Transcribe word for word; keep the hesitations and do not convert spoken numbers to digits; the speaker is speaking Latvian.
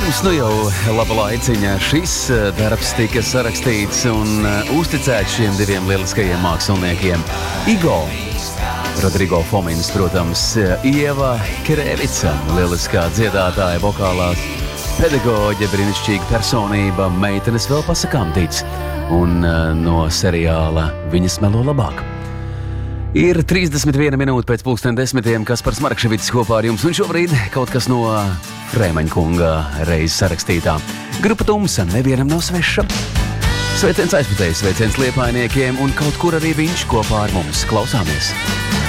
Pirms nu jau laba laiciņa šis darbs tika sarakstīts un uzticēts šiem diviem lieliskajiem māksliniekiem. Igo, Rodrigo Fomins, protams, Ieva Krēvica, lieliskā dziedātāja, vokālās pedagoģe, brīnišķīga personība, meitenes vēl pasakām tic, un no seriāla Viņas melo labāk. Ir trīsdesmit viena minūte pēc pulksten desmitiem, Kaspars Markševics kopā ar jums, un šobrīd kaut kas no Frēmaņkunga reiz sarakstītā. Grupa Tumsa nevienam nav sveša. Sveiciens aizputējs, sveiciens liepainiekiem, un kaut kur arī viņš kopā ar mums. Klausāmies!